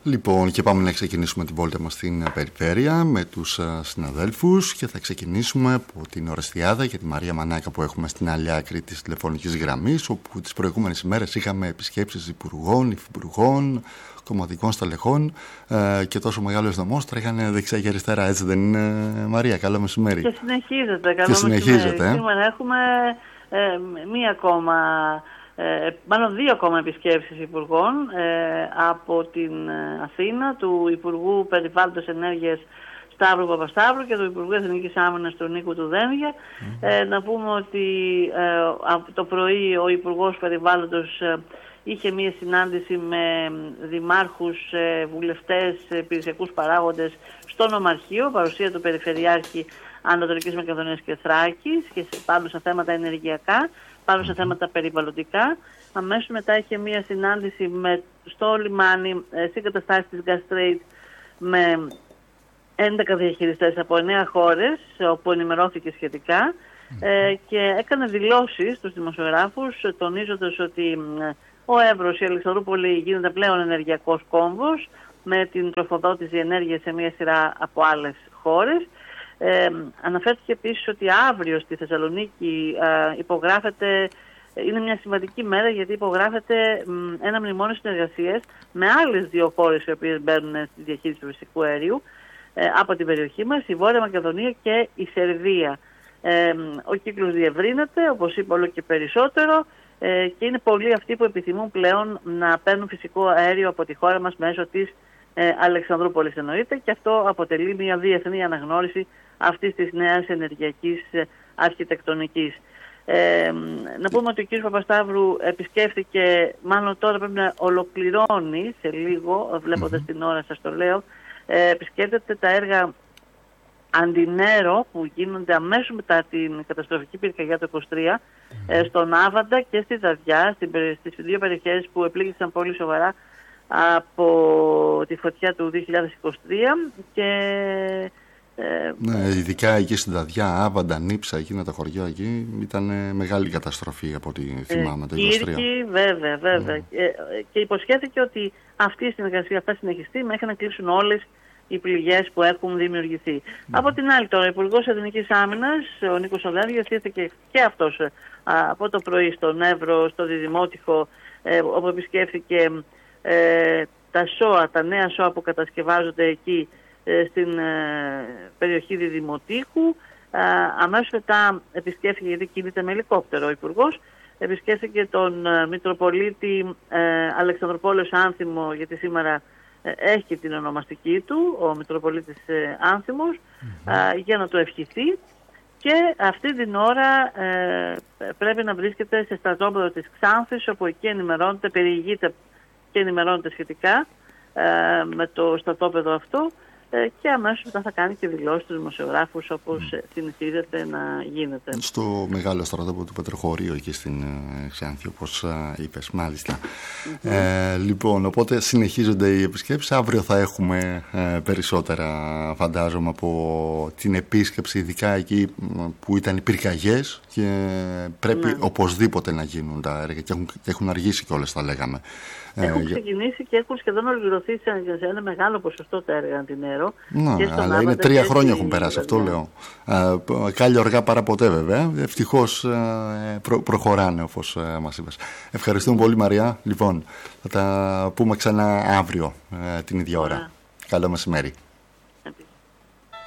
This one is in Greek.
Λοιπόν, και πάμε να ξεκινήσουμε την βόλτα μας στην περιφέρεια με τους συναδέλφους και θα ξεκινήσουμε από την Ορεστιάδα και τη Μαρία Μανάκα που έχουμε στην άλλη άκρη της τηλεφωνικής γραμμής, όπου τις προηγούμενες ημέρες είχαμε επισκέψεις υπουργών, υφυπουργών, κομματικών στελεχών και τόσο μεγάλος δομός τρέχανε δεξιά και αριστερά, έτσι δεν είναι, Μαρία? Καλό μεσημέρι. Και συνεχίζεται. Καλό μεσημέρι. Σήμερα έχουμε δύο ακόμα επισκέψεις υπουργών από την Αθήνα, του Υπουργού Περιβάλλοντος Ενέργειας Σταύρου Παπασταύρου και του Υπουργού Εθνικής Άμυνας του Νίκου του Δένδια. Να πούμε ότι το πρωί ο Υπουργός Περιβάλλοντος είχε μία συνάντηση με δημάρχους, βουλευτές, υπηρεσιακούς παράγοντες στο Νομαρχείο, παρουσία του Περιφερειάρχη Ανατολικής Μακεδονίας και Θράκης, και πάνω σε θέματα ενεργειακά, πάνω σε θέματα περιβαλλοντικά. Αμέσως μετά είχε μία συνάντηση στο λιμάνι, στην καταστάση της Gas Trade, με 11 διαχειριστές από 9 χώρες, όπου ενημερώθηκε σχετικά και έκανε δηλώσεις στους δημοσιογράφους, τονίζοντας ότι ο Εύρος, η Αλεξανδρούπολη γίνεται πλέον ενεργειακός κόμβος, με την τροφοδότηση ενέργειας σε μία σειρά από άλλες χώρες. Αναφέρθηκε επίσης ότι αύριο στη Θεσσαλονίκη υπογράφεται, είναι μια σημαντική μέρα γιατί υπογράφεται ένα μνημόνιο συνεργασίας με άλλες δύο χώρες οι οποίες μπαίνουν στη διαχείριση του φυσικού αερίου από την περιοχή μας, η Βόρεια Μακεδονία και η Σερβία. Ο κύκλος διευρύνεται, όπως είπα, όλο και περισσότερο, και είναι πολλοί αυτοί που επιθυμούν πλέον να παίρνουν φυσικό αέριο από τη χώρα μας μέσω της Αλεξανδρούπολης, εννοείται, και αυτό αποτελεί μια διεθνή αναγνώριση αυτής της νέας ενεργειακής αρχιτεκτονικής. Να πούμε ότι ο κ. Παπασταύρου επισκέφθηκε, μάλλον τώρα πρέπει να ολοκληρώνει σε λίγο, βλέποντας την ώρα σας το λέω, επισκέπτεται τα έργα Αντινέρο που γίνονται αμέσως μετά την καταστροφική πυρκαγιά του 23 στον Άβαντα και στη Δαδιά, στις δύο περιοχές που επλήγησαν πολύ σοβαρά από τη φωτιά του 2023 και ναι, ειδικά εκεί στην Δαδιά, Άβαντα, Νύψα, εκείνα τα χωριά εκεί ήταν μεγάλη καταστροφή από ό,τι θυμάμαι το 23. Κύρκη, βέβαια. Και υποσχέθηκε ότι αυτή η συνεργασία θα συνεχιστεί μέχρι να κλείσουν όλες οι πληγές που έχουν δημιουργηθεί. Από την άλλη τώρα, ο Υπουργός Εθνικής Άμυνας, ο Νίκος Δένδιας, ήρθε και αυτός από το πρωί στον Εύρο, στο Διδημότυχο, όπου επισκέφθηκε τα ΣΟΑ, τα νέα ΣΟΑ που κατασκευάζονται εκεί στην περιοχή Διδημοτήχου. Αμέσως μετά επισκέφθηκε, γιατί κινείται με ελικόπτερο ο Υπουργός, επισκέφθηκε τον Μητροπολίτη Αλεξανδροπόλεως Άνθιμο, γιατί σήμερα έχει την ονομαστική του, ο Μητροπολίτης Άνθιμος, για να το ευχηθεί, και αυτή την ώρα πρέπει να βρίσκεται σε στρατόπεδο της Ξάνθης, όπου εκεί περιηγείται και ενημερώνεται σχετικά με το στρατόπεδο αυτό, και αμέσως μετά θα κάνει και δηλώσεις στους δημοσιογράφους, όπως συνηθίζεται να γίνεται. Στο μεγάλο στρατόπεδο του Πετροχωρίου εκεί στην Ξάνθη, όπως είπες, μάλιστα. Λοιπόν, οπότε συνεχίζονται οι επισκέψεις. Αύριο θα έχουμε περισσότερα, φαντάζομαι, από την επίσκεψη, ειδικά εκεί που ήταν οι πυρκαγιές, και πρέπει οπωσδήποτε να γίνουν τα έργα, και έχουν αργήσει κιόλας, θα λέγαμε. Έχουν ξεκινήσει και έχουν σχεδόν ολοκληρωθεί σε ένα μεγάλο ποσοστό τα έργα Αντινέρο. Αλλά είναι 3 χρόνια έχουν περάσει, αυτό λέω. Κάλλιο αργά παρά ποτέ, βέβαια. Ευτυχώς προχωράνε, όπως μας είπες. Ευχαριστούμε πολύ, Μαρία. Λοιπόν, θα τα πούμε ξανά αύριο την ίδια ώρα. Καλό μεσημέρι.